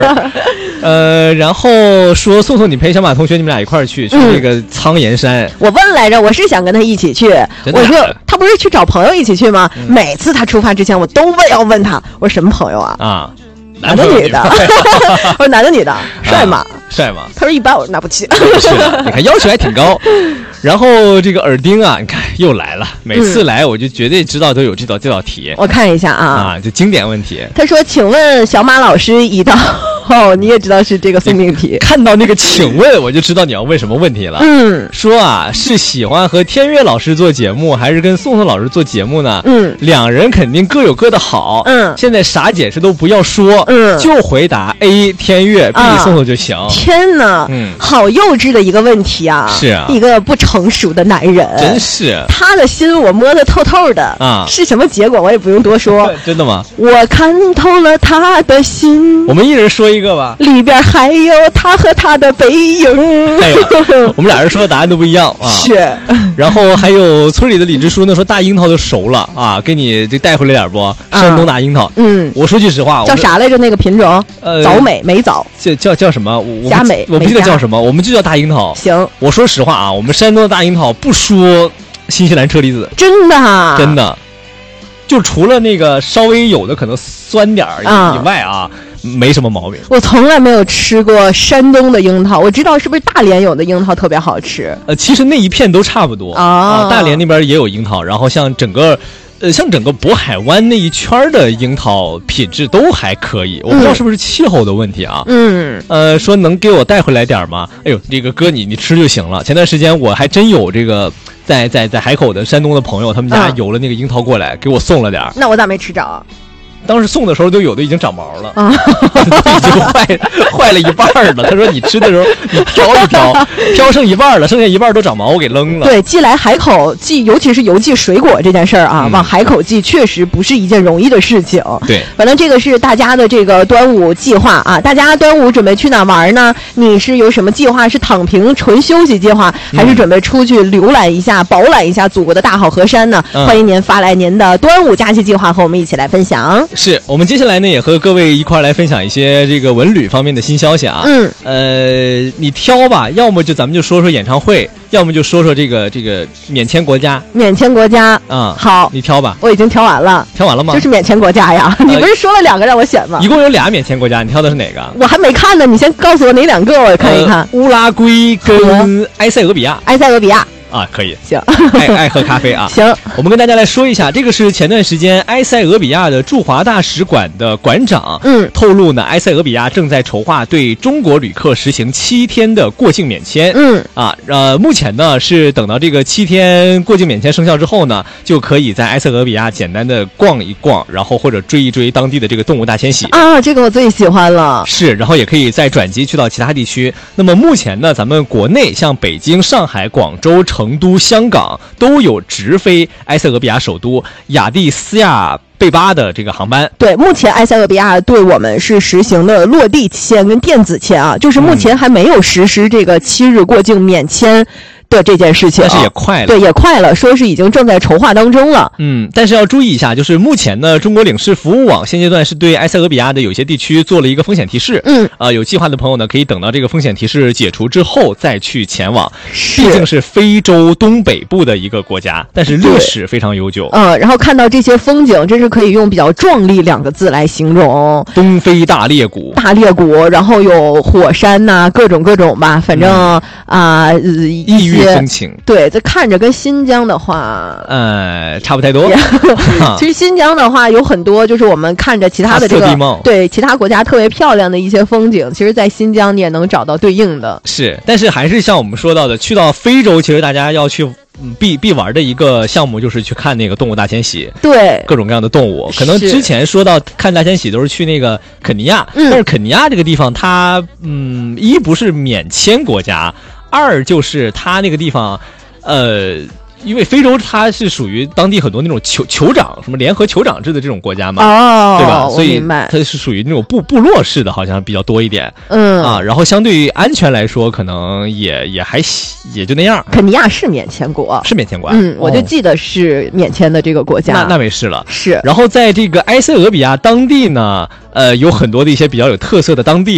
然后说宋宋，你陪小马同学，你们俩一块儿去那个苍岩山。 我问来着，我是想跟他一起去。我说他不是去找朋友一起去吗？每次他出发之前，我都要问他，我说什么朋友啊？ 啊， 男的女的？我说男的女的，帅吗？ 帅吗？ 他说一般，我说那不去。 是的，你看要求还挺高。然后这个耳钉啊，你看又来了，每次来我就绝对知道都有这道题。 我看一下啊， 就经典问题。 他说：“请问小马老师一道。”哦，你也知道是这个送命题。 看到那个请问，我就知道你要问什么问题了。说啊，是喜欢和天悦老师做节目，还是跟宋宋老师做节目呢？两人肯定各有各的好。现在啥解释都不要说。就回答 A 天悦 ，B 宋宋就行。 天哪，好幼稚的一个问题啊！ 是啊， 一个不成熟的男人， 真是。 他的心我摸得透透的啊， 是什么结果我也不用多说。 真的吗？ 我看透了他的心。 我们一人说一个吧。 里边还有他和他的背影。 哎呦，我们俩人说的答案都不一样啊。 是。 然后还有村里的李支书呢，说大樱桃都熟了啊，给你这带回来点不？山东大樱桃。我说句实话， 叫啥来着？那个品种？早美美枣。 叫什么？ 佳美。 我不记得叫什么，我们就叫大樱桃。 行。 我说实话啊，我们山东的大樱桃不说新西兰车厘子。 真的啊？ 真的。就除了那个稍微有的可能酸点以外啊。没什么毛病。 我从来没有吃过山东的樱桃，我知道是不是大连有的樱桃特别好吃？ 其实那一片都差不多啊。大连那边也有樱桃，然后像整个渤海湾那一圈的樱桃品质都还可以。我不知道是不是气候的问题啊。说能给我带回来点吗？哎呦，这个哥你吃就行了。前段时间我还真有这个在海口的山东的朋友，他们家邮了那个樱桃过来，给我送了点。 那我咋没吃着？ 当时送的时候都有的已经长毛了，已经坏了一半了。他说你吃的时候你挑一挑，挑剩一半了，剩下一半都长毛，我给扔了。 对，寄来海口寄，尤其是邮寄水果这件事儿啊，往海口寄确实不是一件容易的事情。 对， 反正这个是大家的这个端午计划啊。大家端午准备去哪玩呢？你是有什么计划？是躺平纯休息计划，还是准备出去浏览一下、饱览一下祖国的大好河山呢？欢迎您发来您的端午假期计划，和我们一起来分享。 是我们接下来呢，也和各位一块来分享一些这个文旅方面的新消息啊。你挑吧，要么就咱们就说说演唱会，要么就说说这个免签国家。 免签国家啊，好， 你挑吧。 我已经挑完了。 挑完了吗？ 就是免签国家呀。你不是说了2个让我选吗？ 一共有2免签国家，你挑的是哪个？ 我还没看呢，你先告诉我哪2个，我看一看。 乌拉圭跟埃塞俄比亚。 埃塞俄比亚。 啊，可以， 行， 爱喝咖啡啊。 行， 我们跟大家来说一下，这个是前段时间埃塞俄比亚的驻华大使馆的馆长透露呢，埃塞俄比亚正在筹划对中国旅客实行7天的过境免签。目前呢是等到这个7天过境免签生效之后呢，就可以在埃塞俄比亚简单的逛一逛，然后或者追一追当地的这个动物大迁徙啊，这个我最喜欢了。 是，然后也可以再转机去到其他地区。那么目前呢，咱们国内像北京、上海、广州、成都、香港都有直飞埃塞俄比亚首都亚的斯亚贝巴的这个航班。 对，目前埃塞俄比亚对我们是实行的落地签跟电子签啊，就是目前还没有实施这个7日过境免签的这件事情， 但是也快了， 对，也快了，说是已经正在筹划当中了。 但是要注意一下，就是目前呢，中国领事服务网现阶段是对埃塞俄比亚的有些地区做了一个风险提示。有计划的朋友呢，可以等到这个风险提示解除之后再去前往。毕竟是非洲东北部的一个国家，但是历史非常悠久。 然后看到这些风景，真是可以用比较壮丽2个字来形容。 东非大裂谷， 然后有火山呐，各种吧，反正异域风情。 对，这看着跟新疆的话， 差不太多。 其实新疆的话有很多，就是我们看着其他的这个对其他国家特别漂亮的一些风景，其实在新疆你也能找到对应的。 是，但是还是像我们说到的，去到非洲，其实大家要去必玩的一个项目就是去看那个动物大迁徙。 对， 各种各样的动物。可能之前说到看大迁徙都是去那个肯尼亚，但是肯尼亚这个地方它一不是免签国家，二就是它那个地方因为非洲它是属于当地很多那种酋长，什么联合酋长制的这种国家嘛，对吧？所以它是属于那种部落式的，好像比较多一点。然后相对于安全来说，可能也就那样。 肯尼亚是免签国， 是免签国。 我就记得是免签的这个国家。 那没事了。 是。 然后在这个埃塞俄比亚当地呢，有很多的一些比较有特色的当地